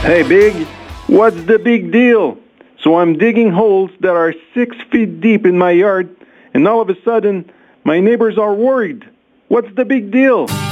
Hey, Big, what's the big deal? So I'm digging holes that are 6 feet deep in my yard, and all of a sudden, my neighbors are worried. What's the big deal?